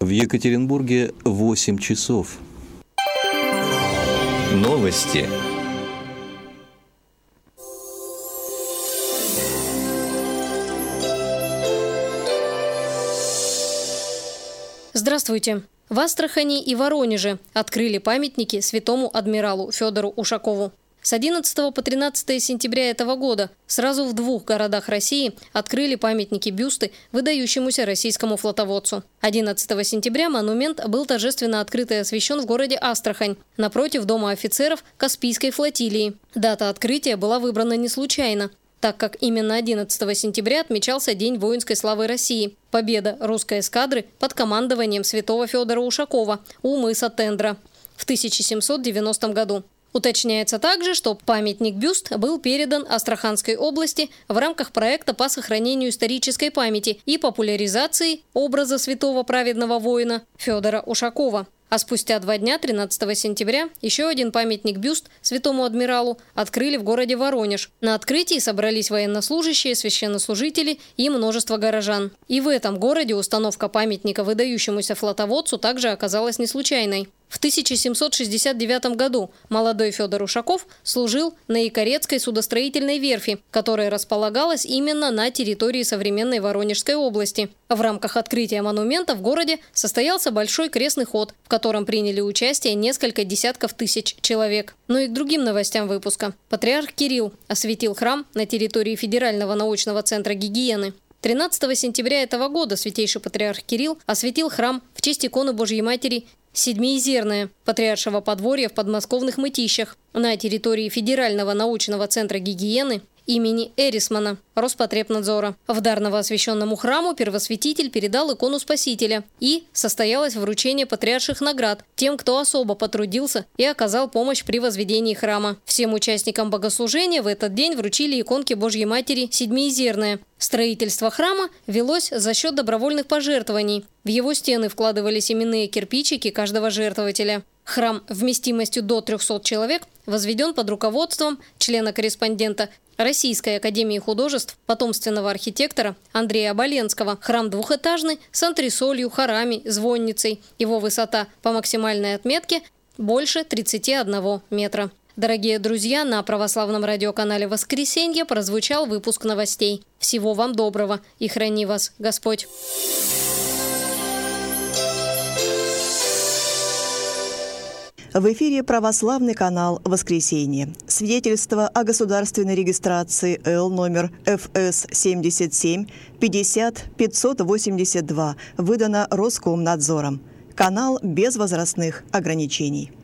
В Екатеринбурге 8 часов. Новости. Здравствуйте! В Астрахани и Воронеже открыли памятники святому адмиралу Федору Ушакову. С 11 по 13 сентября этого года сразу в 2 городах России открыли памятники-бюсты выдающемуся российскому флотоводцу. 11 сентября монумент был торжественно открыт и освящен в городе Астрахань, напротив Дома офицеров Каспийской флотилии. Дата открытия была выбрана не случайно, так как именно 11 сентября отмечался День воинской славы России – победа русской эскадры под командованием святого Федора Ушакова у мыса Тендра в 1790 году. Уточняется также, что памятник-бюст был передан Астраханской области в рамках проекта по сохранению исторической памяти и популяризации образа святого праведного воина Федора Ушакова. А спустя 2 дня, 13 сентября, еще один памятник-бюст святому адмиралу открыли в городе Воронеж. На открытии собрались военнослужащие, священнослужители и множество горожан. И в этом городе установка памятника выдающемуся флотоводцу также оказалась не случайной. В 1769 году молодой Федор Ушаков служил на Якорецкой судостроительной верфи, которая располагалась именно на территории современной Воронежской области. В рамках открытия монумента в городе состоялся большой крестный ход, в котором приняли участие несколько десятков тысяч человек. Но и к другим новостям выпуска. Патриарх Кирилл осветил храм на территории Федерального научного центра гигиены. 13 сентября этого года святейший патриарх Кирилл осветил храм в честь иконы Божьей Матери Седмиизерная патриаршего подворья в подмосковных Мытищах на территории Федерального научного центра гигиены имени Эрисмана Роспотребнадзора. В дарново-освященному храму первосвятитель передал икону Спасителя и состоялось вручение патриарших наград тем, кто особо потрудился и оказал помощь при возведении храма. Всем участникам богослужения в этот день вручили иконки Божьей Матери Седмиизерная. Строительство храма велось за счет добровольных пожертвований. В его стены вкладывались именные кирпичики каждого жертвователя. Храм вместимостью до 300 человек возведен под руководством члена-корреспондента Российской академии художеств, потомственного архитектора Андрея Оболенского. Храм двухэтажный, с антресолью, хорами, звонницей. Его высота по максимальной отметке больше 31 метра. Дорогие друзья, на православном радиоканале «Воскресенье» прозвучал выпуск новостей. Всего вам доброго и храни вас Господь! В эфире православный канал «Воскресенье». Свидетельство о государственной регистрации Л номер ФС 77 50 582 выдано Роскомнадзором. Канал без возрастных ограничений.